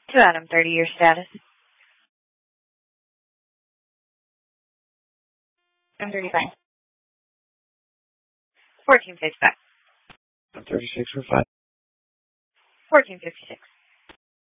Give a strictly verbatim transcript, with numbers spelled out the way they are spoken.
To Adam, thirty year status. I'm thirty-five. fourteen fifty-five. I'm thirty-six for five. fourteen fifty-six.